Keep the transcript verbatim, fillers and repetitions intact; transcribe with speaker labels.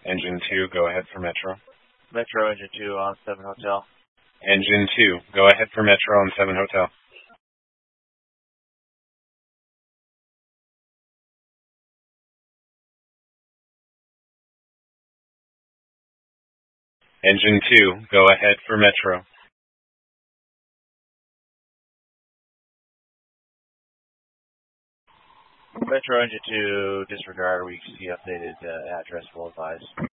Speaker 1: Engine two, go ahead for Metro.
Speaker 2: Metro Engine two on seven Hotel.
Speaker 1: Engine two, go ahead for Metro on seven Hotel. Engine two, go ahead for Metro.
Speaker 2: Metro Engine two, disregard, we see updated uh, address will advise.